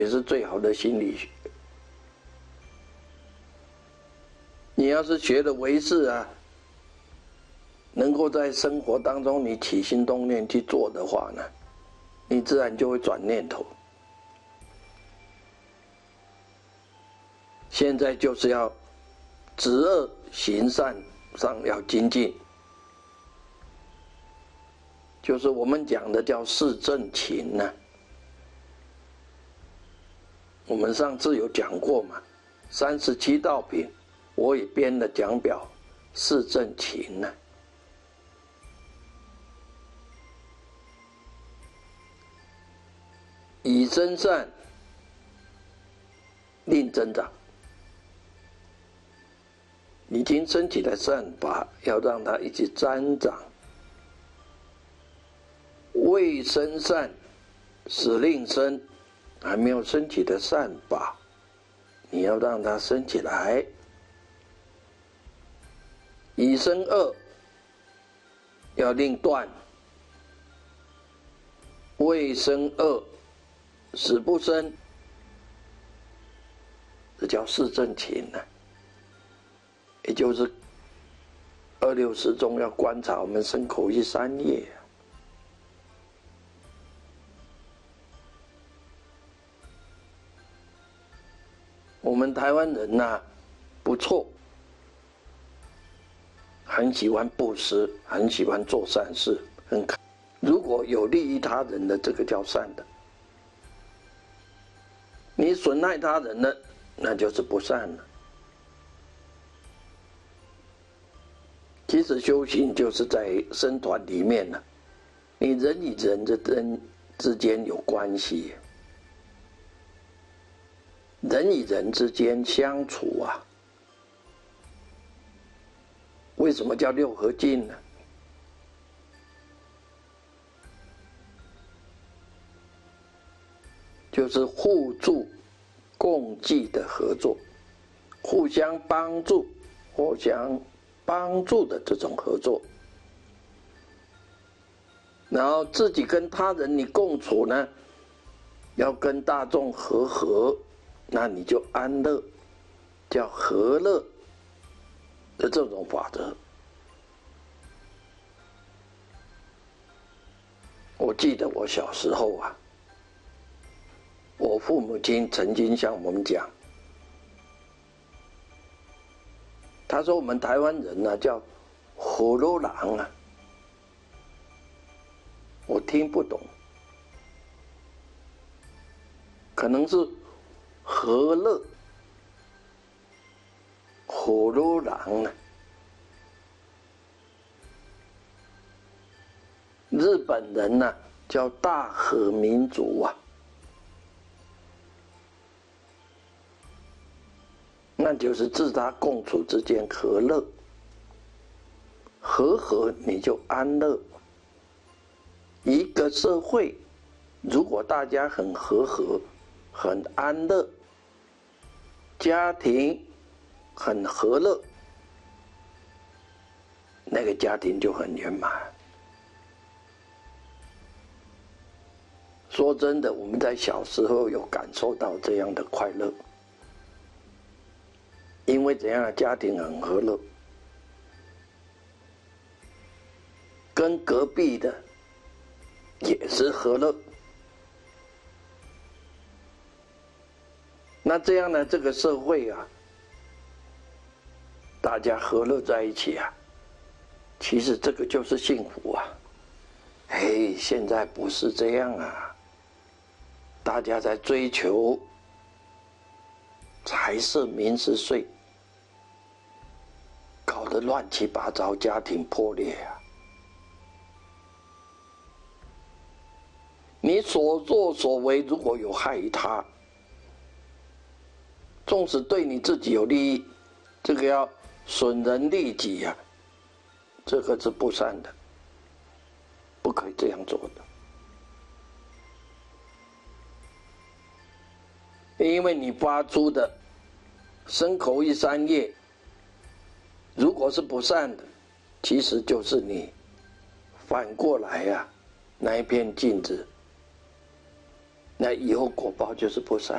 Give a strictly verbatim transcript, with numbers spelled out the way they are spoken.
也是最好的心理学。你要是学了唯识啊，能够在生活当中你起心动念去做的话呢，你自然就会转念头。现在就是要止恶行善上要精进，就是我们讲的叫四正勤呢、啊。我们上次有讲过嘛，三十七道品，我也编了讲表，四正勤呢、啊。以身善，令增长。已经升起的善法，要让它一起沾长；未生善，使令生，还没有升起的善法，你要让它升起来。已生恶，要令断；未生恶，使不生，这叫四正勤呢、啊。也就是二六时中要观察我们身口意三业、啊。我们台湾人呐、啊，不错，很喜欢布施，很喜欢做善事，很如果有利于他人的，这个叫善的；你损害他人的，那就是不善了。其实修行就是在僧团里面呢、啊，你人与人之间之间有关系，人与人之间相处啊，为什么叫六合敬呢？就是互助、共济的合作，互相帮助，互相帮助的这种合作，然后自己跟他人你共处呢，要跟大众和合，那你就安乐，叫和乐的这种法则。我记得我小时候啊，我父母亲曾经向我们讲，他说我们台湾人呢、啊、叫和乐郎啊，我听不懂，可能是和乐和乐郎啊。日本人呢、啊、叫大和民族啊，那就是自他共处之间和乐，和合你就安乐。一个社会如果大家很和合、很安乐，家庭很和乐，那个家庭就很圆满。说真的，我们在小时候有感受到这样的快乐，因为怎样的家庭很和乐，跟隔壁的也是和乐，那这样呢，这个社会啊，大家和乐在一起啊，其实这个就是幸福啊。哎，现在不是这样啊，大家在追求财色名食睡，搞得乱七八糟，家庭破裂啊。你所作所为如果有害于他，纵使对你自己有利益，这个要损人利己啊，这个是不善的，不可以这样做的。因为你发出的身口意三业，如果是不善的，其实就是你反过来呀、啊，那一片镜子， 那以后果报就是不善。